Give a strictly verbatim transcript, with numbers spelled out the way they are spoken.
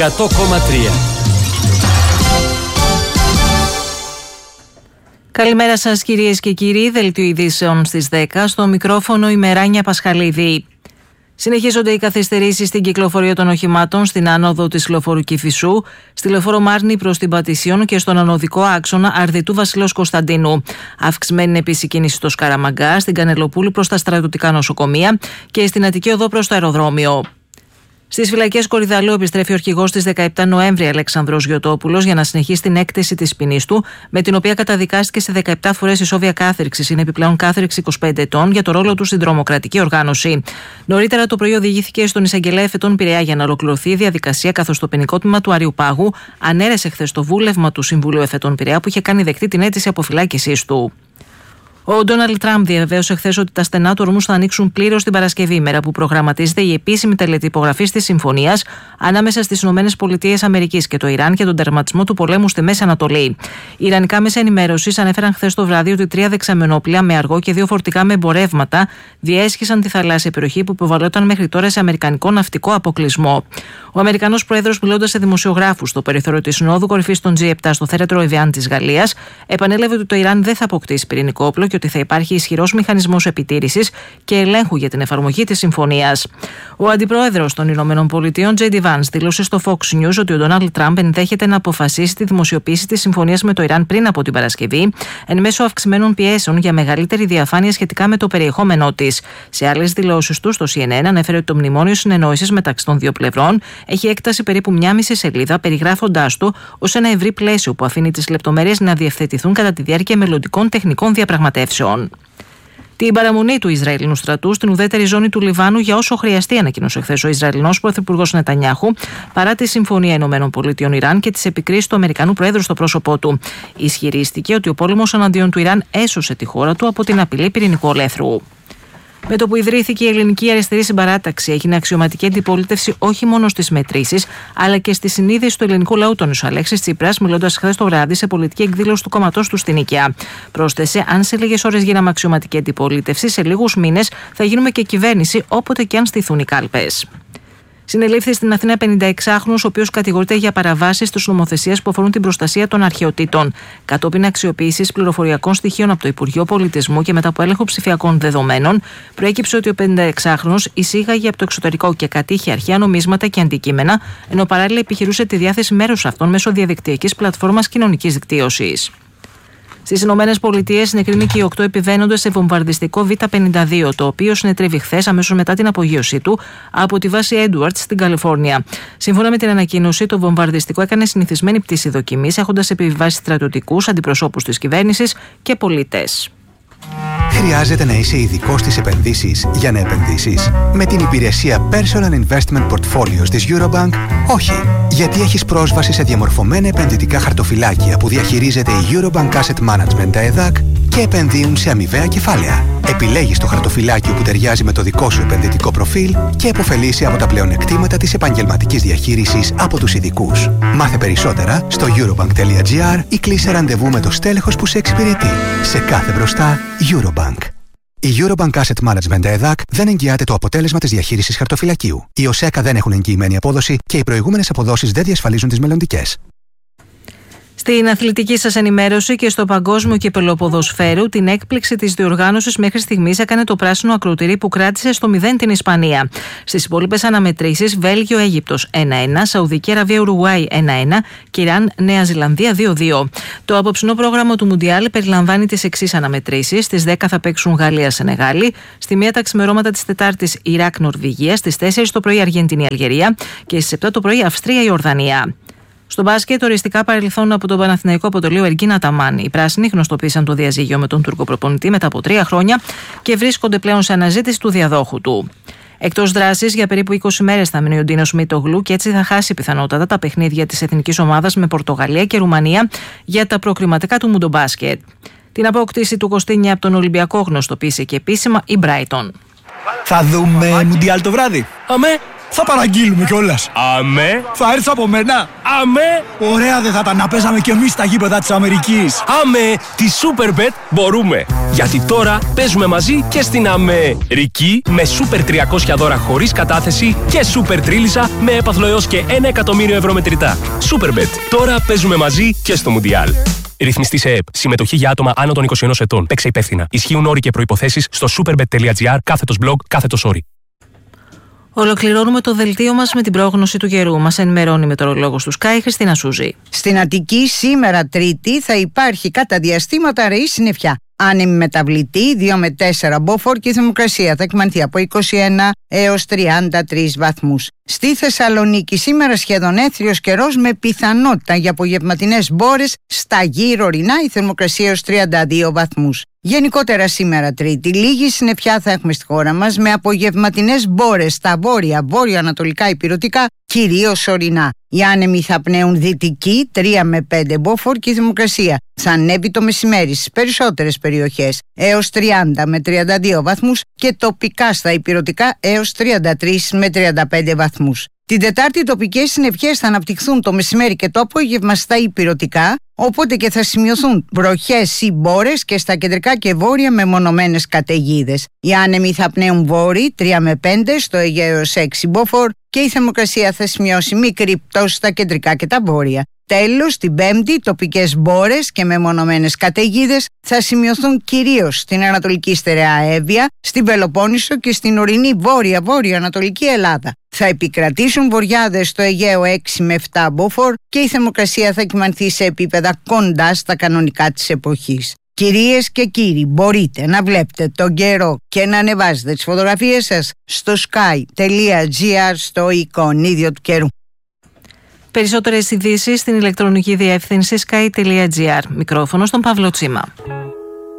εκατό κόμμα τρία. Καλημέρα σας κυρίες και κύριοι, δελτίο ειδήσεων στις δέκα, στο μικρόφωνο η Μεράνια Πασχαλίδη. Συνεχίζονται οι καθυστερήσεις στην κυκλοφορία των οχημάτων στην άνοδο της λεωφόρου Κηφισού, στη λεωφόρο Μάρνη προς την Πατησίων και στον ανωδικό άξονα Αρδιτού Βασιλός Κωνσταντίνου. Αυξημένη είναι επίσης η κίνηση στο Σκαραμαγκά, στην Κανελοπούλου προς τα στρατιωτικά νοσοκομεία και στην Αττική Οδό προς το αεροδρόμιο. Στις φυλακές Κορυδαλού επιστρέφει ο αρχηγός της δεκαεπτά Νοέμβρη Αλέξανδρος Γιωτόπουλος για να συνεχίσει την έκτεση της ποινής του, με την οποία καταδικάστηκε σε δεκαεπτά φορές ισόβια κάθριξη. Είναι επιπλέον κάθριξη είκοσι πέντε ετών για το ρόλο του στην τρομοκρατική οργάνωση. Νωρίτερα το πρωί οδηγήθηκε στον εισαγγελέα Εφετών Πειραιά για να ολοκληρωθεί η διαδικασία, καθώς το ποινικό τμήμα του Αριουπάγου ανέρεσε χθες το βούλευμα του Συμβουλίου Εφετών Πειραιά που είχε κάνει δεκτή την αίτηση αποφυλάκησής του. Ο Ντόναλντ Τραμπ διαβεβαίωσε χθες ότι τα στενά του ορμούς θα ανοίξουν πλήρως την Παρασκευή, ημέρα που προγραμματίζεται η επίσημη τελετή υπογραφής της συμφωνίας ανάμεσα στις ΗΠΑ και το Ιράν για τον τερματισμό του πολέμου στη Μέση Ανατολή. Οι ιρανικά μέσα ενημέρωσης ανέφεραν χθες το βράδυ ότι τρία δεξαμενόπλια με αργό και δύο φορτηγά με εμπορεύματα διέσχισαν τη θαλάσσια περιοχή που υποβαλλόταν μέχρι τώρα σε αμερικανικό ναυτικό αποκλεισμό. Ο Αμερικανός Πρόεδρος, μιλώντας σε δημοσιογράφους στο περιθώριο της Συνόδου Κορυφής των τζι επτά στο θέρετρο Εβιάν της Γαλλίας, επανέλαβε ότι το Ιράν δεν θα αποκτήσει πυρηνικό όπλο και ότι θα υπάρχει ισχυρός μηχανισμός επιτήρησης και ελέγχου για την εφαρμογή της συμφωνίας. Ο αντιπρόεδρος των Ηνωμένων Πολιτειών, τζέι ντι Vance, δήλωσε στο Fox News ότι ο Ντόναλντ Τραμπ ενδέχεται να αποφασίσει τη δημοσιοποίηση της συμφωνίας με το Ιράν πριν από την Παρασκευή, εν μέσω αυξημένων πιέσεων για μεγαλύτερη διαφάνεια σχετικά με το περιεχόμενό της. Σε άλλες δηλώσεις του, στο σι εν εν ανέφερε ότι το μνημόνιο συνεννόησης μεταξύ των δύο πλευρών έχει έκταση περίπου μία μισή σελίδα, περιγράφοντάς το ως ένα ευρύ πλαίσιο που αφήνει τις λεπτομέρειες να διευθετηθούν κατά τη διάρκεια μελλοντικών τεχνικών διαπραγματεύσεων. Την παραμονή του Ισραηλινού στρατού στην ουδέτερη ζώνη του Λιβάνου για όσο χρειαστεί, ανακοίνωσε χθες ο Ισραηλινός πρωθυπουργός Νετανιάχου, παρά τη Συμφωνία ΗΠΑ Ιράν και τις επικρίσεις του Αμερικανού Προέδρου στο πρόσωπό του. Ισχυρίστηκε ότι ο πόλεμος εναντίον του Ιράν έσωσε τη χώρα του από την απειλή πυρηνικού ολέθρου. Με το που ιδρύθηκε η Ελληνική Αριστερή Συμπαράταξη, έγινε αξιωματική αντιπολίτευση όχι μόνο στις μετρήσεις, αλλά και στη συνείδηση του ελληνικού λαού, τόνισε ο Αλέξης Τσίπρας, μιλώντας χθες το βράδυ σε πολιτική εκδήλωση του κόμματός του στην Νίκαια. Πρόσθεσε: αν σε λίγες ώρες γίναμε αξιωματική αντιπολίτευση, σε λίγους μήνες θα γίνουμε και κυβέρνηση, όποτε και αν στηθούν οι κάλπες. Συνελήφθη στην Αθήνα πενηνταεξάχρονος, ο οποίος κατηγορείται για παραβάσεις της νομοθεσίας που αφορούν την προστασία των αρχαιοτήτων. Κατόπιν αξιοποίησης πληροφοριακών στοιχείων από το Υπουργείο Πολιτισμού και μετά από έλεγχο ψηφιακών δεδομένων, προέκυψε ότι ο πενηνταεξάχρονος εισήγαγε από το εξωτερικό και κατήχε αρχαία νομίσματα και αντικείμενα, ενώ παράλληλα επιχειρούσε τη διάθεση μέρους αυτών μέσω διαδικτυακής πλατφόρμας κοινωνικής δικτύωσης. Στις Ηνωμένες Πολιτείες συνεκρίνηκε οι οκτώ επιβαίνοντες σε βομβαρδιστικό Β πενήντα δύο, το οποίο συνετρέβη χθες αμέσως μετά την απογείωσή του από τη βάση Edwards στην Καλιφόρνια. Σύμφωνα με την ανακοίνωση, το βομβαρδιστικό έκανε συνηθισμένη πτήση δοκιμής, έχοντας επιβιβάσει στρατιωτικούς, αντιπροσώπους της κυβέρνησης και πολίτες. Χρειάζεται να είσαι ειδικός στις επενδύσεις για να επενδύσεις? Με την υπηρεσία Personal Investment Portfolios της Eurobank, όχι. Γιατί έχεις πρόσβαση σε διαμορφωμένα επενδυτικά χαρτοφυλάκια που διαχειρίζεται η Eurobank Asset Management ΕΔΑΚ και επενδύουν σε αμοιβαία κεφάλαια. Επιλέγεις το χαρτοφυλάκιο που ταιριάζει με το δικό σου επενδυτικό προφίλ και επωφελείσαι από τα πλεονεκτήματα της επαγγελματικής διαχείρισης από τους ειδικούς. Μάθε περισσότερα στο eurobank.gr ή κλείσε ραντεβού με το στέλεχος που σε εξυπηρετεί. Σε κάθε μπροστά, Eurobank. Η Eurobank Asset Management ΕΔΑΚ δεν εγγυάται το αποτέλεσμα της διαχείρισης χαρτοφυλακίου. Οι ΟΣΕΚΑ δεν έχουν εγγυημένη απόδοση και οι προηγούμενες αποδόσεις δεν διασφαλίζουν τις μελλοντικές. Στην αθλητική σας ενημέρωση και στο παγκόσμιο κύπελλο ποδοσφαίρου, την έκπληξη της διοργάνωσης μέχρι στιγμής έκανε το πράσινο ακροτηρί που κράτησε στο μηδέν την Ισπανία. Στις υπόλοιπες αναμετρήσεις, Βέλγιο-Αίγυπτος ένα ένα, Σαουδική Αραβία-Ουρουγουάη ένα ένα και Ιράν-Νέα Ζηλανδία δύο δύο. Το απόψινό πρόγραμμα του Μουντιάλ περιλαμβάνει τις εξής αναμετρήσεις. Στις δέκα θα παίξουν Γαλλία-Σενεγάλη, στη μία τα ξημερώματα της Τετάρτης Ιράκ-Νορβηγία, στις τέσσερις το πρωί Αργεντινή-Αλγερία και στις επτά το πρωί Αυστρία-Ιορδανία. Στο μπάσκετ, οριστικά παρελθόν από τον Παναθηναϊκό αποτελείο Εργίνα Ταμάν. Οι πράσινοι γνωστοποίησαν το διαζύγιο με τον Τούρκο προπονητή μετά από τρία χρόνια και βρίσκονται πλέον σε αναζήτηση του διαδόχου του. Εκτός δράσης, για περίπου είκοσι μέρες θα μείνει ο Ντίνος Μητογλου και έτσι θα χάσει πιθανότατα τα παιχνίδια της εθνικής ομάδας με Πορτογαλία και Ρουμανία για τα προκριματικά του μουντομπάσκετ. Την απόκτηση του Κωστίνια από τον Ολυμπιακό γνωστοποίησε και επίσημα η Brighton. Θα δούμε Μουντιάλ το βράδυ. Αμέ, Θα παραγγείλουμε κιόλας. Αμέ. Θα έρθει από μένα. Αμέ. Ωραία δεν θα ήταν να παίζαμε κι εμείς στα γήπεδα της Αμερικής. Αμέ. Τη Superbet μπορούμε. Γιατί τώρα παίζουμε μαζί και στην Αμερική με Super τριακόσια δώρα χωρίς κατάθεση και Super Τρίλισσα με έπαθλο έως και ένα εκατομμύριο ευρώ μετρητά. Superbet. Τώρα παίζουμε μαζί και στο Μουντιάλ. Ρυθμιστή σε ΕΕΠ. Συμμετοχή για άτομα άνω των είκοσι ενός ετών. Παίξε υπεύθυνα. Ισχύουν όροι και προϋποθέσεις στο superbet.gr κάθετος blog κάθετος όροι. Ολοκληρώνουμε το δελτίο μας με την πρόγνωση του καιρού. Μας ενημερώνει η μετεωρολόγος του Sky, Χριστίνα Σούζη. Στην Αττική σήμερα Τρίτη θα υπάρχει κατά διαστήματα ρεή συννεφιά. Άνεμη μεταβλητή δύο με τέσσερα μποφόρ και η θερμοκρασία θα εκμανθεί από είκοσι ένα έως τριάντα τρεις βαθμούς. Στη Θεσσαλονίκη σήμερα σχεδόν έθριος καιρός με πιθανότητα για απογευματινές μπόρες στα γύρω ορεινά, η θερμοκρασία έως τριάντα δύο βαθμούς. Γενικότερα σήμερα Τρίτη, λίγη συννεφιά θα έχουμε στη χώρα μας με απογευματινές μπόρες στα βόρεια, βόρειο-ανατολικά υπηρετικά, κυρίως ορεινά. Οι άνεμοι θα πνέουν δυτική τρία με πέντε μποφόρ και η θερμοκρασία θα ανέβει το μεσημέρι στις περισσότερες περιοχές έως τριάντα με τριάντα δύο βαθμούς και τοπικά στα υπηρετικά έως τριάντα τρεις με τριάντα πέντε βαθμούς. Την Τετάρτη οι τοπικές συννεφιές θα αναπτυχθούν το μεσημέρι και το απόγευμα στα υπηρετικά, οπότε και θα σημειωθούν βροχές ή μπόρες και στα κεντρικά και βόρεια μεμονωμένες καταιγίδες. Οι άνεμοι θα πνέουν βόρειοι τρία με πέντε, στο Αιγαίο έως έξι μποφόρ και η θερμοκρασία θα σημειώσει μικρή πτώση στα κεντρικά και τα βόρεια. Τέλος, την Πέμπτη, τοπικές μπόρες και μεμονωμένες καταιγίδες θα σημειωθούν κυρίως στην Ανατολική Στερεά Εύβοια, στην Πελοπόννησο και στην ορεινή βόρεια-βόρεια-ανατολική Ελλάδα. Θα επικρατήσουν βοριάδες στο Αιγαίο έξι με επτά μποφόρ και η θερμοκρασία θα κυμανθεί σε επίπεδα κοντά στα κανονικά της εποχής. Κυρίες και κύριοι, μπορείτε να βλέπετε τον καιρό και να ανεβάζετε τις φωτογραφίες σας στο sky.gr στο εικονίδιο του καιρού. Περισσότερες ειδήσεις στην ηλεκτρονική διεύθυνση sky.gr. Μικρόφωνο στον Παύλο Τσίμα.